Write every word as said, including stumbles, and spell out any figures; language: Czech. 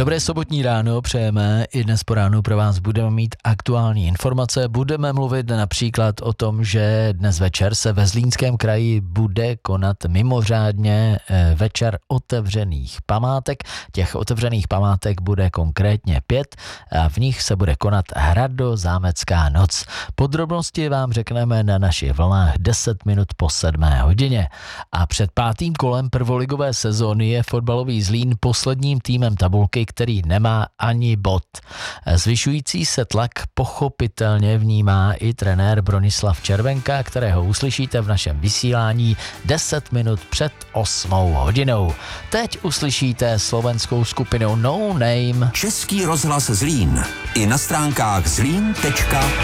Dobré sobotní ráno přejeme. I dnes po ránu pro vás budeme mít aktuální informace. Budeme mluvit například o tom, že dnes večer se ve Zlínském kraji bude konat mimořádně večer otevřených památek. Těch otevřených památek bude konkrétně pět a v nich se bude konat Hradozámecká noc. Podrobnosti vám řekneme na našich vlnách deset minut po sedmé hodině. A před pátým kolem prvoligové sezóny je fotbalový Zlín posledním týmem tabulky, který nemá ani bod. Zvyšující se tlak pochopitelně vnímá i trenér Bronislav Červenka, kterého uslyšíte v našem vysílání deset minut před osmou hodinou. Teď uslyšíte slovenskou skupinu No Name. Český rozhlas Zlín. I na stránkách zlín tečka